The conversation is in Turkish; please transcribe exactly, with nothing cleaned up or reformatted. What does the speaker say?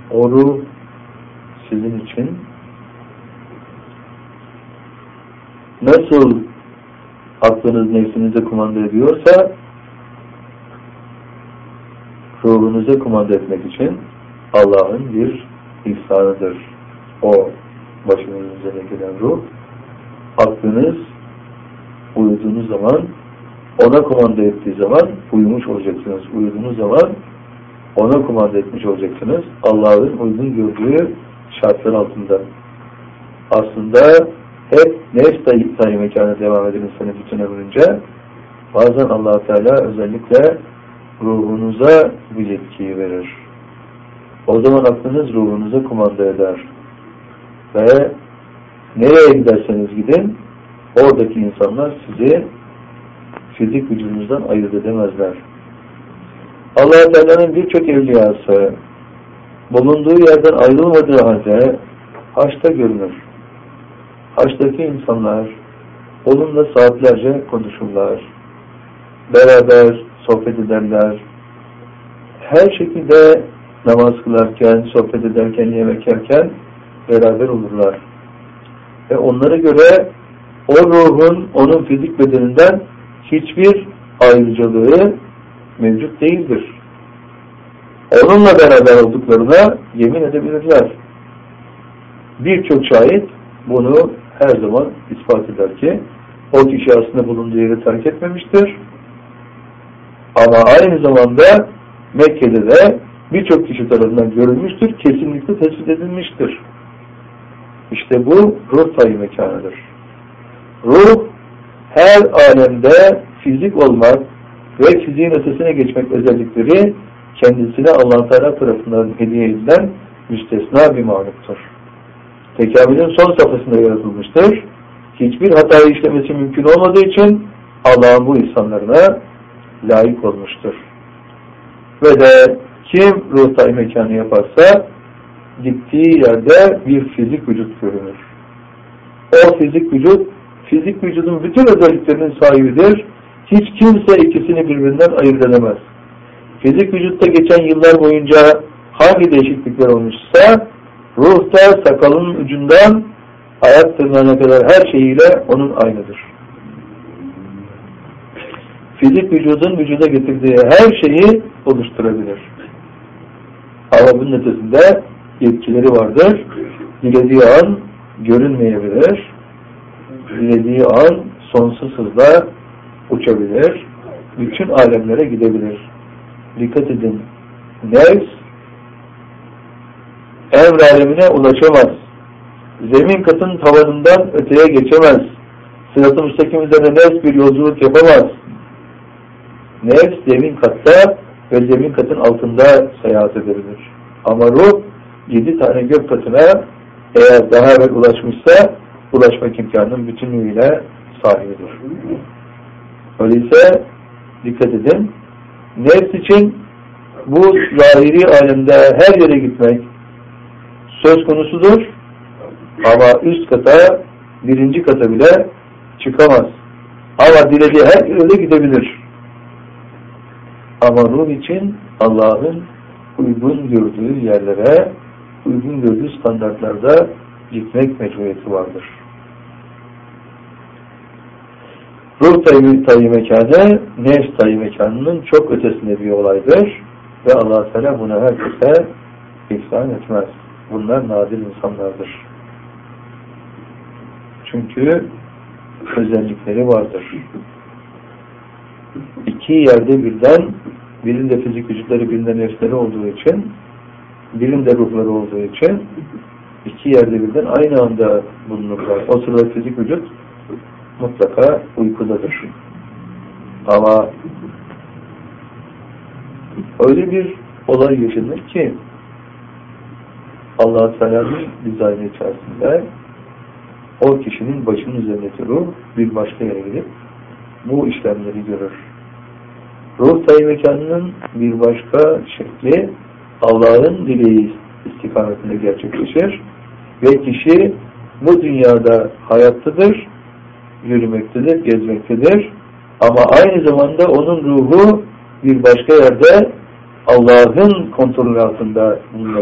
O ruh sizin için nasıl aklınız nefsinize kumanda ediyorsa ruhunuza kumanda etmek için Allah'ın bir ihsanıdır. O başınızın üzerine gelen ruh. Aklınız uyuduğunuz zaman, ona kumanda ettiği zaman uyumuş olacaksınız. Uyuduğunuz zaman ona kumanda etmiş olacaksınız. Allah'ın uygun gördüğü şartlar altında. Aslında hep nefs sayı mekanı devam eden insanı bütün ömrünce bazen Allah Teala özellikle ruhunuza bu yetkiyi verir. O zaman aklınız ruhunuza kumanda eder. Ve nereye giderseniz gidin, oradaki insanlar sizi fizik vücudunuzdan ayırt edemezler. Allah Teala'nın birçok evliyası bulunduğu yerden ayrılmadığı halde haçta görünür. Haçtaki insanlar onunla saatlerce konuşurlar. Beraber sohbet ederler. Her şekilde namaz kılarken, sohbet ederken, yemek yerken beraber olurlar. Ve onlara göre o ruhun onun fizik bedeninden hiçbir ayrıcalığı mevcut değildir. Onunla beraber olduklarına yemin edebilirler. Birçok şahit bunu her zaman ispat eder ki o kişi aslında bulunduğu yeri terk etmemiştir. Ama aynı zamanda Mekke'de de birçok kişi tarafından görülmüştür, kesinlikle tespit edilmiştir. İşte bu ruh tayyi mekanıdır. Ruh her alemde fizik olmak ve fiziğin ötesine geçmek özellikleri kendisine Allah Teala tarafından hediye edilen müstesna bir mahluktur. Tekamülün son safhasında yaratılmıştır. Hiçbir hatayı işlemesi mümkün olmadığı için Allah'ın bu insanlarına layık olmuştur. Ve de kim ruh tayyi mekanı yaparsa gittiği yerde bir fizik vücut görünür. O fizik vücut, fizik vücudun bütün özelliklerinin sahibidir. Hiç kimse ikisini birbirinden ayırt edemez. Fizik vücutta geçen yıllar boyunca hangi değişiklikler olmuşsa, ruhta sakalının ucundan ayak tırnağına kadar her şeyiyle onun aynıdır. Fizik vücudun vücuda getirdiği her şeyi oluşturabilir. Ama bunun ötesinde yetkileri vardır. Dilediği an görünmeyebilir. Dilediği an sonsuz hızla uçabilir. Bütün alemlere gidebilir. Dikkat edin. Nefs emr alemine ulaşamaz. Zemin katın tavanından öteye geçemez. Sırat-ı müstakim üzerine nefs bir yolculuk yapamaz. Nefs zemin katta ve zemin katın altında seyahat edebilir. Ama ruh yedi tane gök katına eğer daha evvel ulaşmışsa ulaşmak imkanının bütünlüğüyle sahibidir. Öyleyse dikkat edin. Nefs için bu zahiri alemde her yere gitmek söz konusudur. Ama üst kata, birinci kata bile çıkamaz. Ama dilediği her yere gidebilir. Ama ruh için Allah'ın uygun gördüğü yerlere, uygun gördüğü standartlarda gitmek mecburiyeti vardır. Ruh tayyi mekanı, nefs tayyi mekanının çok ötesinde bir olaydır. Ve Allah Teala buna herkese ihsan etmez. Bunlar nadir insanlardır. Çünkü özellikleri vardır. İki yerde birden, birinde fizik vücutları, birinde nefsleri olduğu için, birinde ruhları olduğu için, iki yerde birden aynı anda bulunurlar. O sırada fizik vücut mutlaka uykudadır. Ama öyle bir olay yaşanır ki Allah-u Teala'nın dizaynı içerisinde o kişinin başının üzerindeki ruh bir başka yere gidip bu işlemleri görür. Ruh tayyi mekanının bir başka şekli Allah'ın dileği istikametinde gerçekleşir ve kişi bu dünyada hayattadır, yürümektedir, gezmektedir ama aynı zamanda onun ruhu bir başka yerde Allah'ın kontrolü altında